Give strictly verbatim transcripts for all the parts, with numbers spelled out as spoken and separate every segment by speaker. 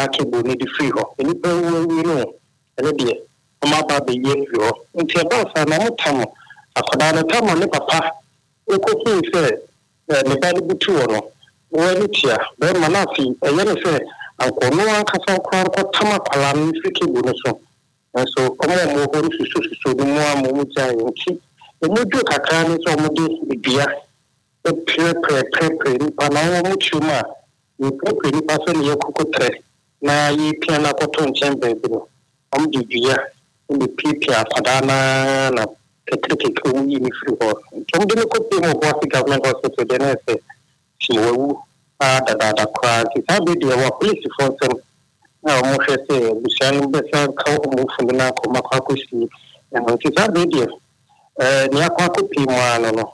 Speaker 1: cable need the free ho any we know and dear ma ba be ye free ho nti e ba sa na motam akoda na tam ne papa o ko kin se ne ba ni butu no wani tia be ma na fi e ye ne se anko no an kasa kwa ko tam akwala ni free cable no so so omo mo ho su su su mo mo mo ja nti e mo du kakra ni so mo de bia e pre pre pre pre ni pa na mo chuma ni pre pre ni pa so ni yokukotre na yi pia na ko ton chembe bi no am di bia ni pipia padana na tetrike ko yi ni free ho tom de ko pe mo bo government hospital de na se si wu a da da da kwa ti sa be de wa police force na mo hwese busan be sa ka mo funa ko makwa ko si na ti sa be de eh ni akwa ko pi mo ano no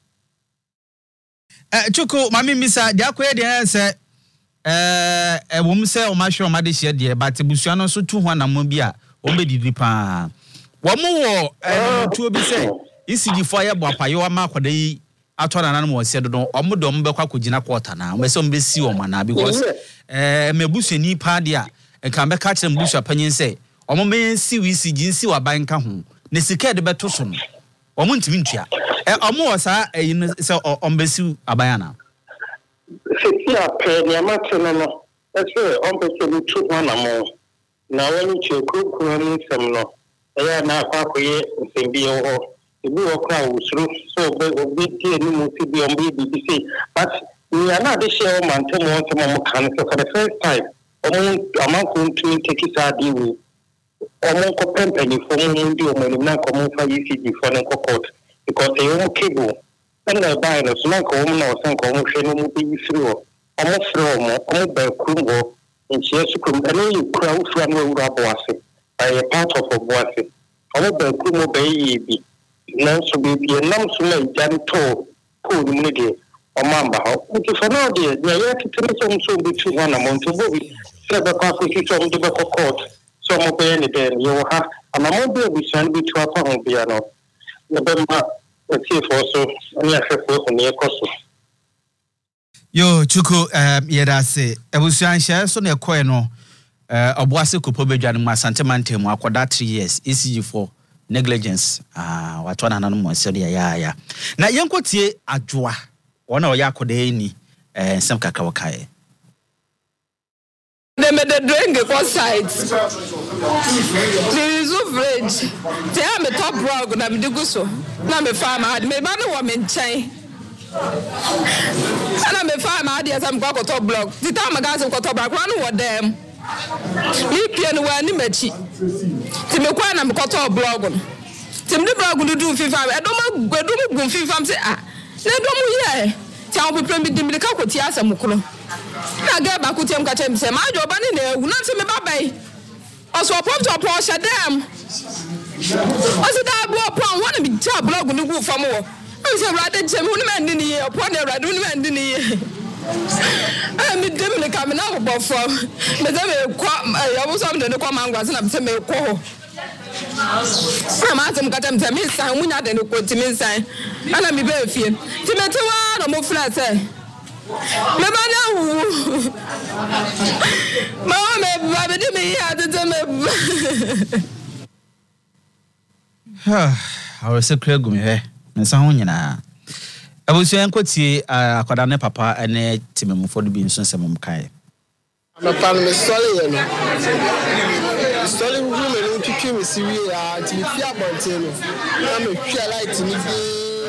Speaker 2: eh chuku mami misa dia ko ye de se eh e wo mse o ma hwe o ma de hye de but busan no so tu ho na mo bi a o be didi pa wo mo wo eh tuo bi se isigi fo ye bo apayo ma akoda yi atona na mo se dodo o mo do mo be kwa kogina kwota na mo se mo be si o ma na because eh mebusani pa de a enka be ka kire mbusu apanyin se o mo me si wi si jinsi wa ban ka ho ne sika de beto so no o mo ntimi ntua eh o mo sa eh se o be si abayana
Speaker 1: se ti a pe ni ama tena no e se o be se ni tu na mo na wani che ku ku ni sem no e na kwa ko ye nsembi ho ibu o kwa usuru so be obi tie ni mo ti bi o bi bi se but ni ana de share man te mo te mo kan so for the first time omo amanko ntumi take it adi we omo ko pempeni fo mo ndi o mo ni na ko mo fa yi fi fo na ko court because e o cable and na buy no so na ko mo na o san ko mo hwe no mo bi firi o omo firi mo omo ba kurumbo nchi yesu kum ene yi kura ufura no ewura boase by a part of boase omo ba kurumbo ba yi bi na so be bi nam so na jan to ko ni mo de omamba ho nti for no de na ye titiri so so bi tu na mo nti bo bi se ba kwa ko ti so mo de ba ko court so mo be ni de yo ha ama mo be bi san bi tu apa ho bi ano na be ma ti fo so ni a fo so ni ko so
Speaker 2: yo chuku um yeda se ebusuan hye so na ekoe no eh oboase kopo bedwa no asante mantem akoda three years E C G for negligence ah watwana nanu mo se de ya ya na yenkotie adwoa wona oya akoda ni eh nsem kaka wakae
Speaker 3: they made the drink go side there is no fridge they am a top rug na me diguso na me farm had me ba no wo me nchen ana me farm had yes am go top block the time gas go top block no wo dem mi pie no wa ni machi ti me kwa na me top block no ti me block no do fifa e do ma gbedu mu gun fifa say ah na do mu ye ti am pe mi dimile ka ko ti asem kro na ga ba ku tem ka tem se ma jo ba ni na ewu na ti me ba bai oso pop to pop sha dem oso da bo pon wona mi ja blog no gu fam wo o se rade jem hu na ndi ni e pon na rade hu na ndi ni e ah mi dem le ka me na bo fo me se me kwa ya bo so me de kwa mangwa se na me se me ko ho ama tem ka tem se me san mu nya de ne ko ti me san ana mi ba fie ti me ti wa no mo flat se me ba na wu ma me ba be de me ya de de me
Speaker 2: ha awe se kra gumi he nsa ho nyina abusuan kotie akwada ne papa ene timemfo do bi nso nsem mkae
Speaker 4: ama pan me sole ye no sole wu me no twitwi me siwi ya ti fi abonte no na me hwa light ni bi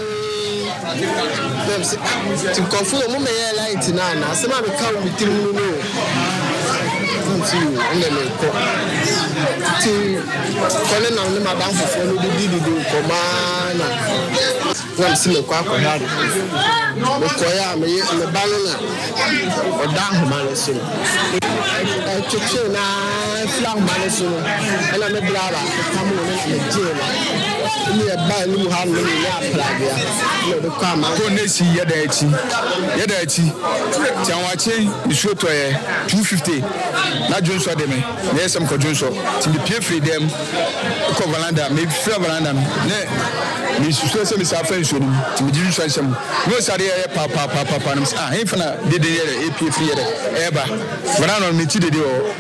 Speaker 4: dem se ti konfulo mu me ye light na na se ma me ka mi tirimu no nti ene me ko ti kole na ne madam fofo no di di di ko ma na wam si me kwa kwa hado me ko ya me me ba no na oda homa no so e chiche na fla homa no so ela me brava ka mo ne me je na ni e ba ni mu ha no ni ya pragia no de kwa ma
Speaker 5: ko ne si yeda echi yeda echi tianwache isuo to ye two fifty na junso de me ne sem ko junso ti me pie free dem ko valanda me free valanda ne mi suso se mi sa fa nsuo nim ti me junso nsem no sare ye pa pa pa pa pa ah he fana de de ye e pie free ye de e ba valanda mi ti de de o